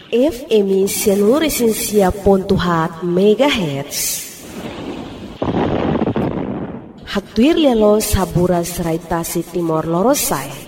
FM 106.4 MHz. Hatuir lelo sabura serai Tasik Timor Lorosai.